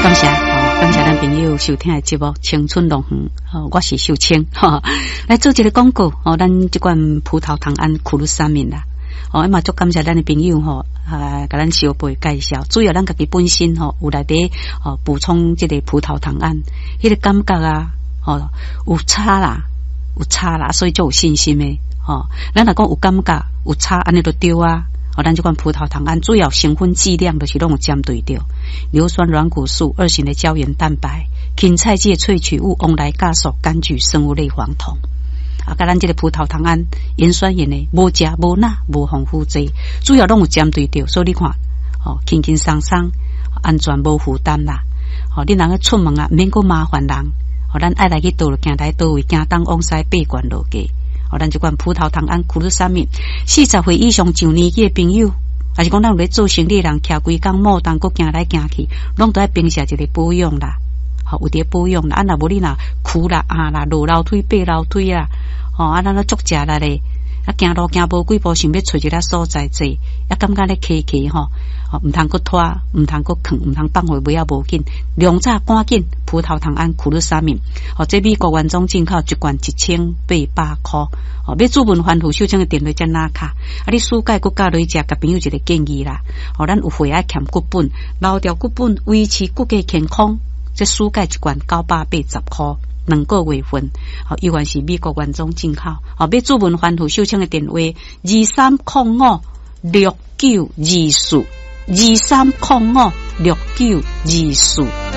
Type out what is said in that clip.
感谢感谢咱朋友收听的节目《青春龙园》我是秀清来做一个广告咱这款葡萄糖胺苦鲁沙敏啦嘛足感谢咱的朋友甲咱小辈介绍，主要咱家己本身有内底补充这个葡萄糖胺，迄个感觉啊有差啦，所以就有信心的咱若讲有感觉有差，安尼就对啊。咱这款葡萄糖胺主要成分剂量就是拢有针对着硫酸软骨素、2型的胶原蛋白、芹菜剂萃取物、翁来酵素、柑橘生物类黄酮甲咱这个葡萄糖胺盐酸盐的无食无钠无防腐剂，主要拢有针对着，所以你看轻轻松松安全无负担啦你人去出门啊免够麻烦人咱爱来去倒就行来倒位，行东往西八关路街咱这款葡萄糖胺苦鲁沙敏40岁以上上年纪的朋友，还是讲咱有咧做生意人徛规工莫当搁行来行去，拢都要平时一个保养啦有伫保养啦若无你若苦啦啦落楼梯爬楼梯啦咱足食啦咧行路行无几步想要找一个所在坐感觉咧崎毋通搁拖毋通搁囥毋通放回尾无紧，量早赶紧葡萄糖胺苦鲁沙敏这美国原装进口一罐1800块要主文番薯秀清的电话才拿卡你暑假搁加落去食，甲朋友一个建议啦咱有血压欠骨本留条骨本维持骨骼健康，这暑假一罐980块2个月份依然是美国原装进口要主文番薯秀清的电话23056924 23056924